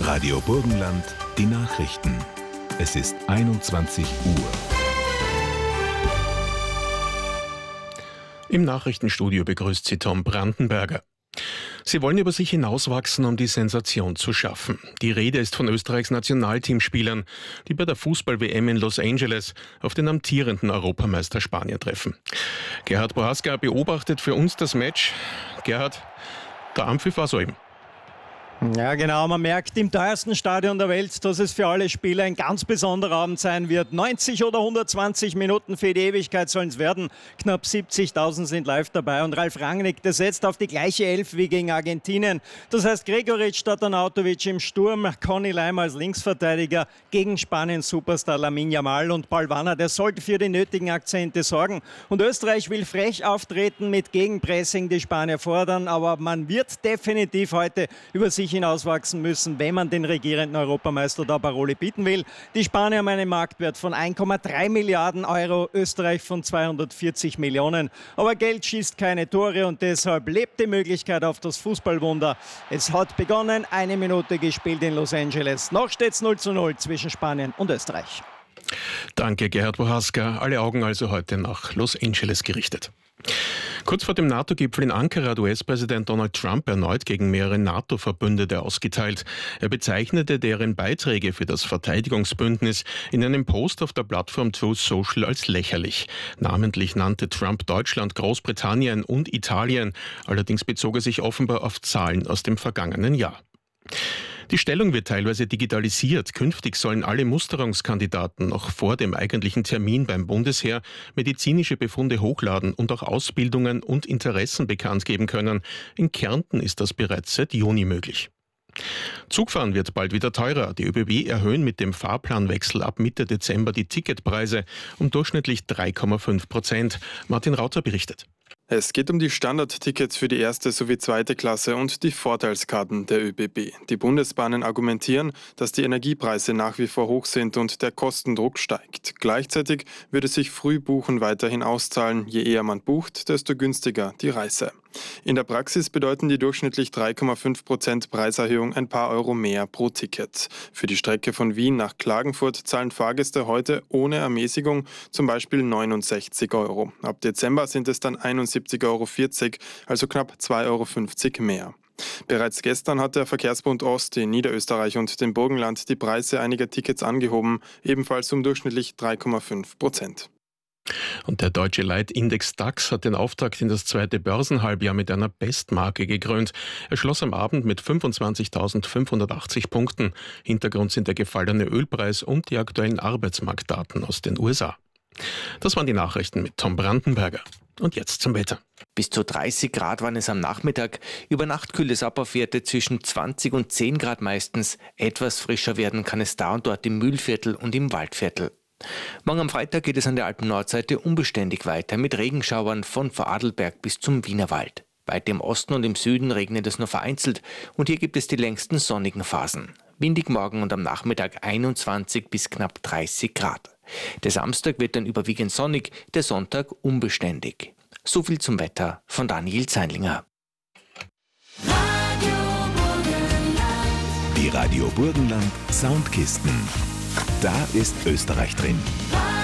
Radio Burgenland, die Nachrichten. Es ist 21 Uhr. Im Nachrichtenstudio begrüßt sie Tom Brandenberger. Sie wollen über sich hinauswachsen, um die Sensation zu schaffen. Die Rede ist von Österreichs Nationalteamspielern, die bei der Fußball-WM in Los Angeles auf den amtierenden Europameister Spanien treffen. Gerhard Bohaska beobachtet für uns das Match. Gerhard, der Anpfiff war soeben. Ja, genau. Man merkt im teuersten Stadion der Welt, dass es für alle Spieler ein ganz besonderer Abend sein wird. 90 oder 120 Minuten für die Ewigkeit sollen es werden. Knapp 70.000 sind live dabei. Und Ralf Rangnick, der setzt auf die gleiche Elf wie gegen Argentinien. Das heißt, Gregoritsch, Tatanautovic im Sturm, Conny Leimer als Linksverteidiger, gegen Spanien Superstar Lamine Yamal und Paul Wanner, der sollte für die nötigen Akzente sorgen. Und Österreich will frech auftreten mit Gegenpressing, die Spanier fordern. Aber man wird definitiv heute über sich hinauswachsen müssen, wenn man den regierenden Europameister da Paroli bieten will. Die Spanier haben einen Marktwert von 1,3 Milliarden Euro, Österreich von 240 Millionen. Aber Geld schießt keine Tore und deshalb lebt die Möglichkeit auf das Fußballwunder. Es hat begonnen, 1 Minute gespielt in Los Angeles. Noch steht es 0:0 zwischen Spanien und Österreich. Danke, Gerhard Bohaska. Alle Augen also heute nach Los Angeles gerichtet. Kurz vor dem NATO-Gipfel in Ankara hat US-Präsident Donald Trump erneut gegen mehrere NATO-Verbündete ausgeteilt. Er bezeichnete deren Beiträge für das Verteidigungsbündnis in einem Post auf der Plattform Truth Social als lächerlich. Namentlich nannte Trump Deutschland, Großbritannien und Italien. Allerdings bezog er sich offenbar auf Zahlen aus dem vergangenen Jahr. Die Stellung wird teilweise digitalisiert. Künftig sollen alle Musterungskandidaten noch vor dem eigentlichen Termin beim Bundesheer medizinische Befunde hochladen und auch Ausbildungen und Interessen bekannt geben können. In Kärnten ist das bereits seit Juni möglich. Zugfahren wird bald wieder teurer. Die ÖBB erhöhen mit dem Fahrplanwechsel ab Mitte Dezember die Ticketpreise um durchschnittlich 3,5%. Martin Rauter berichtet. Es geht um die Standardtickets für die erste sowie zweite Klasse und die Vorteilskarten der ÖBB. Die Bundesbahnen argumentieren, dass die Energiepreise nach wie vor hoch sind und der Kostendruck steigt. Gleichzeitig würde sich Frühbuchen weiterhin auszahlen. Je eher man bucht, desto günstiger die Reise. In der Praxis bedeuten die durchschnittlich 3,5% Preiserhöhung ein paar Euro mehr pro Ticket. Für die Strecke von Wien nach Klagenfurt zahlen Fahrgäste heute ohne Ermäßigung zum Beispiel 69 Euro. Ab Dezember sind es dann 71,40 Euro, also knapp 2,50 Euro mehr. Bereits gestern hat der Verkehrsbund Ost in Niederösterreich und dem Burgenland die Preise einiger Tickets angehoben, ebenfalls um durchschnittlich 3,5%. Und der deutsche Leitindex DAX hat den Auftakt in das zweite Börsenhalbjahr mit einer Bestmarke gekrönt. Er schloss am Abend mit 25.580 Punkten. Hintergrund sind der gefallene Ölpreis und die aktuellen Arbeitsmarktdaten aus den USA. Das waren die Nachrichten mit Tom Brandenberger. Und jetzt zum Wetter. Bis zu 30 Grad waren es am Nachmittag. Über Nacht kühlt es ab auf Werte zwischen 20 und 10 Grad meistens. Etwas frischer werden kann es da und dort im Mühlviertel und im Waldviertel. Morgen am Freitag geht es an der Alpen-Nordseite unbeständig weiter mit Regenschauern von Vorarlberg bis zum Wienerwald. Weit im Osten und im Süden regnet es nur vereinzelt und hier gibt es die längsten sonnigen Phasen. Windig morgen und am Nachmittag 21 bis knapp 30 Grad. Der Samstag wird dann überwiegend sonnig, der Sonntag unbeständig. So viel zum Wetter von Daniel Zeinlinger. Die Radio Burgenland Soundkisten. Da ist Österreich drin.